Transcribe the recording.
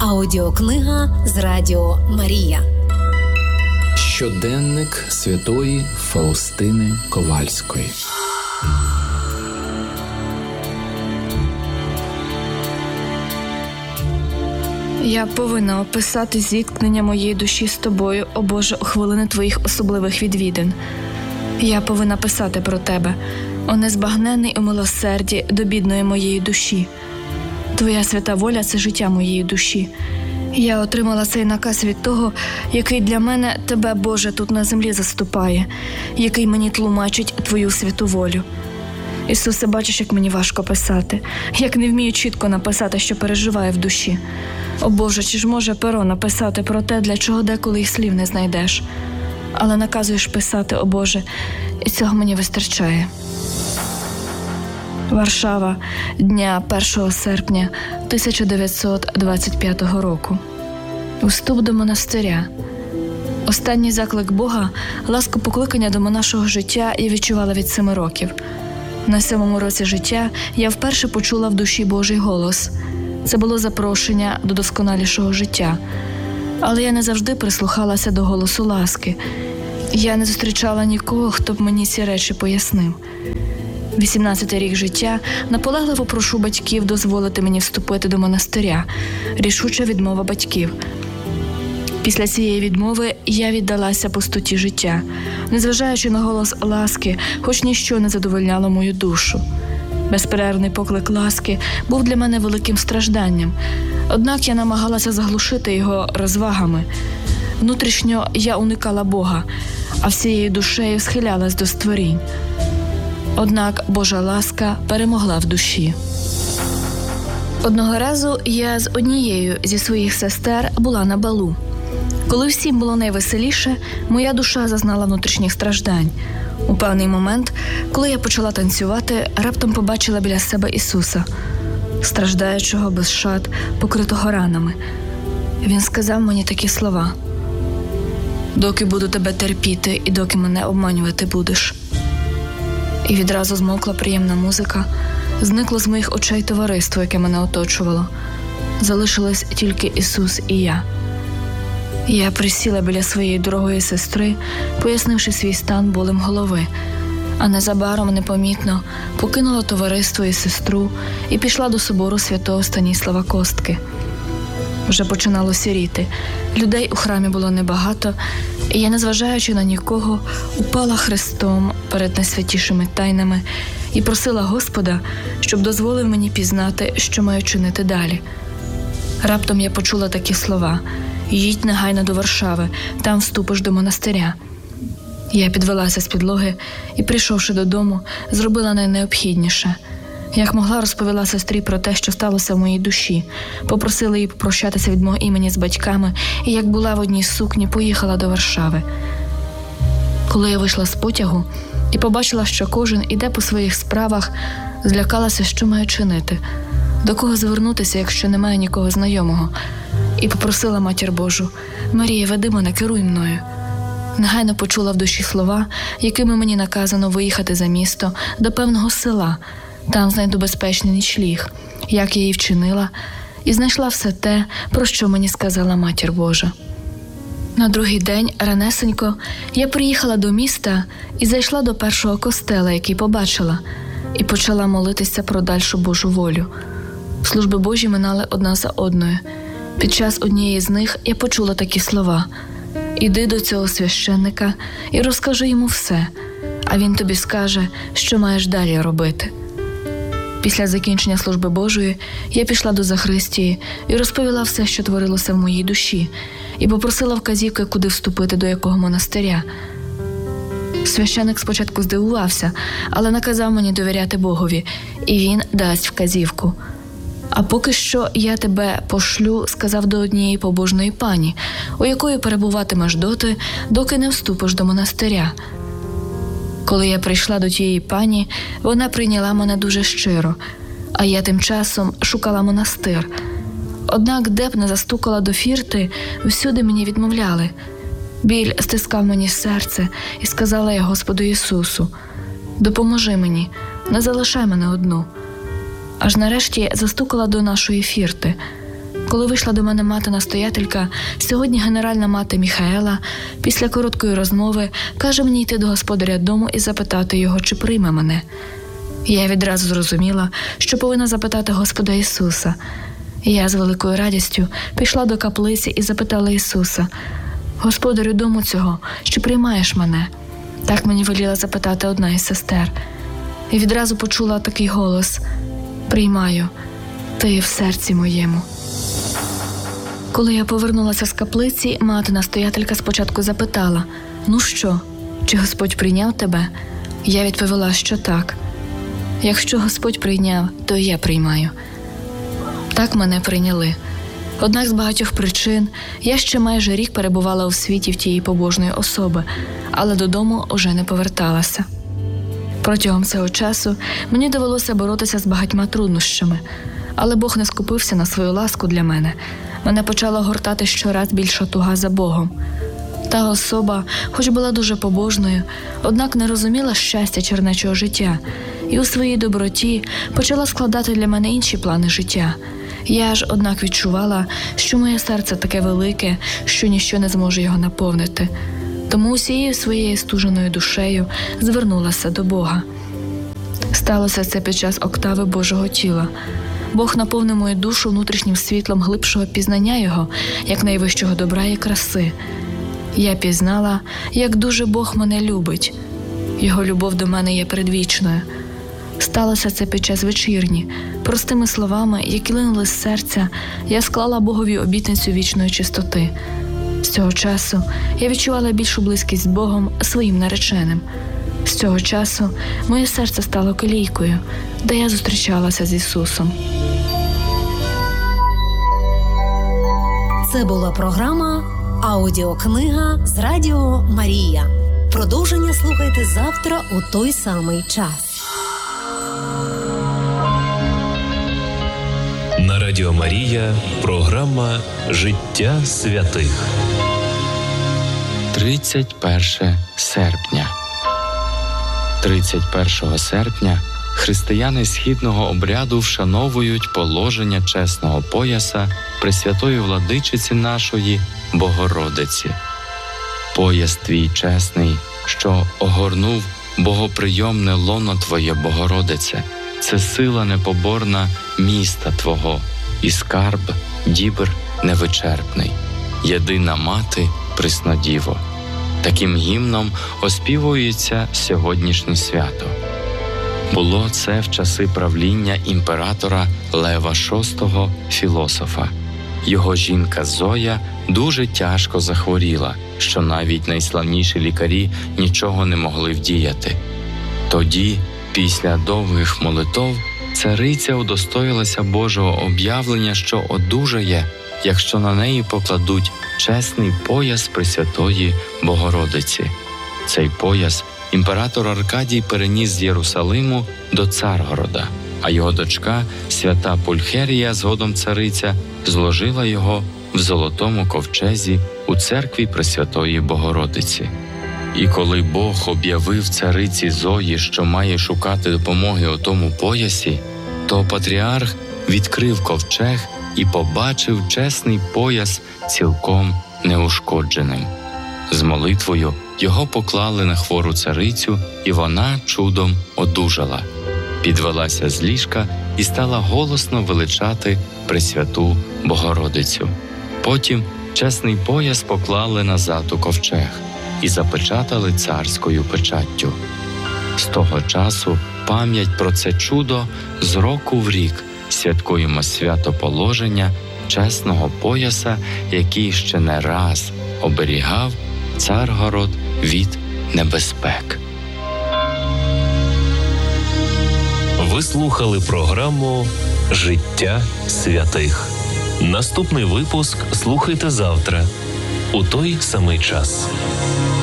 Аудіокнига з Радіо Марія. Щоденник святої Фаустини Ковальської. Я повинна описати зіткнення моєї душі з тобою, о Боже, у хвилини твоїх особливих відвідин. Я повинна писати про тебе, о незбагненний у милосерді до бідної моєї душі. Твоя свята воля – це життя моєї душі. Я отримала цей наказ від того, який для мене тебе, Боже, тут на землі заступає, який мені тлумачить твою святу волю. Ісусе, бачиш, як мені важко писати, як не вмію чітко написати, що переживаю в душі. О Боже, чи ж може перо написати про те, для чого деколи й слів не знайдеш? Але наказуєш писати, о Боже, і цього мені вистачає. Варшава, дня 1 серпня 1925 року. Вступ до монастиря. Останній заклик Бога, ласку покликання до монашого життя я відчувала від 7 років. На 7-му році життя я вперше почула в душі Божий голос. Це було запрошення до досконалішого життя. Але я не завжди прислухалася до голосу ласки. Я не зустрічала нікого, хто б мені ці речі пояснив. 18-й рік життя наполегливо прошу батьків дозволити мені вступити до монастиря. Рішуча відмова батьків. Після цієї відмови я віддалася пустоті життя, незважаючи на голос ласки, хоч ніщо не задовольняло мою душу. Безперервний поклик ласки був для мене великим стражданням, однак я намагалася заглушити його розвагами. Внутрішньо я уникала Бога, а всією душею схилялась до створінь. Однак Божа ласка перемогла в душі. Одного разу я з однією зі своїх сестер була на балу. Коли всім було найвеселіше, моя душа зазнала внутрішніх страждань. У певний момент, коли я почала танцювати, раптом побачила біля себе Ісуса, страждаючого без шат, покритого ранами. Він сказав мені такі слова: «Доки буду тебе терпіти і доки мене обманювати будеш». І відразу змовкла приємна музика, зникло з моїх очей товариство, яке мене оточувало. Залишились тільки Ісус і я. Я присіла біля своєї дорогої сестри, пояснивши свій стан болем голови, а незабаром непомітно покинула товариство і сестру і пішла до собору святого Станіслава Костки. Вже починало сіріти, людей у храмі було небагато, і я, незважаючи на нікого, упала хрестом перед найсвятішими тайнами і просила Господа, щоб дозволив мені пізнати, що маю чинити далі. Раптом я почула такі слова: «Їдь негайно до Варшави, там вступиш до монастиря». Я підвелася з підлоги і, прийшовши додому, зробила найнеобхідніше. Як могла, розповіла сестрі про те, що сталося в моїй душі, попросила її попрощатися від мого імені з батьками і, як була в одній сукні, поїхала до Варшави. Коли я вийшла з потягу і побачила, що кожен іде по своїх справах, злякалася, що маю чинити, до кого звернутися, якщо немає нікого знайомого, і попросила Матір Божу: «Марія, веди мене, керуй мною». Негайно почула в душі слова, якими мені наказано виїхати за місто до певного села. Там знайду безпечний нічліг, як я її вчинила, і знайшла все те, про що мені сказала Матір Божа. На другий день, ранесенько, я приїхала до міста і зайшла до першого костела, який побачила, і почала молитися про дальшу Божу волю. Служби Божі минали одна за одною. Під час однієї з них я почула такі слова: «Іди до цього священника і розкажи йому все, а він тобі скаже, що маєш далі робити». Після закінчення служби Божої я пішла до Захристії і розповіла все, що творилося в моїй душі, і попросила вказівки, куди вступити, до якого монастиря. Священик спочатку здивувався, але наказав мені довіряти Богові, і він дасть вказівку. «А поки що я тебе пошлю», – сказав, «до однієї побожної пані, у якої перебуватимеш доти, доки не вступиш до монастиря». Коли я прийшла до тієї пані, вона прийняла мене дуже щиро, а я тим часом шукала монастир. Однак, де б не застукала до фірти, всюди мені відмовляли. Біль стискав мені серце, і сказала я Господу Ісусу: «Допоможи мені, не залишай мене одну». Аж нарешті застукала до нашої фірти. Коли вийшла до мене мати-настоятелька, сьогодні генеральна мати Міхаела, після короткої розмови, каже мені йти до господаря дому і запитати його, чи прийме мене. Я відразу зрозуміла, що повинна запитати Господа Ісуса. Я з великою радістю пішла до каплиці і запитала Ісуса: «Господарю дому цього, чи приймаєш мене?» Так мені веліла запитати одна із сестер. І відразу почула такий голос: «Приймаю, ти в серці моєму». Коли я повернулася з каплиці, мати-настоятелька спочатку запитала: «Ну що, чи Господь прийняв тебе?» Я відповіла, що так. Якщо Господь прийняв, то і я приймаю. Так мене прийняли. Однак з багатьох причин я ще майже рік перебувала у світі в тієї побожної особи, але додому уже не поверталася. Протягом цього часу мені довелося боротися з багатьма труднощами, але Бог не скупився на свою ласку для мене. Мене почала гортати щораз більша туга за Богом. Та особа, хоч була дуже побожною, однак не розуміла щастя чернечого життя і у своїй доброті почала складати для мене інші плани життя. Я ж, однак, відчувала, що моє серце таке велике, що ніщо не зможе його наповнити. Тому усією своєю стуженою душею звернулася до Бога. Сталося це під час октави Божого тіла. Бог наповнив мою душу внутрішнім світлом глибшого пізнання Його, як найвищого добра і краси. Я пізнала, як дуже Бог мене любить. Його любов до мене є предвічною. Сталося це під час вечірні. Простими словами, які линули з серця, я склала Богові обітницю вічної чистоти. З цього часу я відчувала більшу близькість з Богом, своїм нареченим. З цього часу моє серце стало колійкою, де я зустрічалася з Ісусом. Це була програма «Аудіокнига» з Радіо Марія. Продовження слухайте завтра у той самий час. На Радіо Марія програма «Життя святих». 31 серпня. 31 серпня християни східного обряду вшановують положення чесного пояса Пресвятої Владичиці нашої Богородиці. Пояс твій чесний, що огорнув богоприйомне лоно Твоє, Богородице, це сила непоборна міста Твого і скарб дібр невичерпний, єдина мати Преснодіво. Таким гімном оспівується сьогоднішнє свято. Було це в часи правління імператора Лева VI філософа. Його жінка Зоя дуже тяжко захворіла, що навіть найславніші лікарі нічого не могли вдіяти. Тоді, після довгих молитов, цариця удостоїлася Божого об'явлення, що одужає, якщо на неї покладуть чесний пояс Пресвятої Богородиці. Цей пояс імператор Аркадій переніс з Єрусалиму до Царгорода, а його дочка, свята Пульхерія, згодом цариця, зложила його в золотому ковчезі у церкві Пресвятої Богородиці. І коли Бог об'явив цариці Зої, що має шукати допомоги у тому поясі, то патріарх відкрив ковчег і побачив чесний пояс цілком неушкодженим. З молитвою його поклали на хвору царицю, і вона чудом одужала. Підвелася з ліжка і стала голосно величати Пресвяту Богородицю. Потім чесний пояс поклали назад у ковчег і запечатали царською печаттю. З того часу пам'ять про це чудо з року в рік святкуємо свято положення чесного пояса, який ще не раз оберігав Царгород від небезпек. Ви слухали програму «Життя святих». Наступний випуск слухайте завтра у той самий час.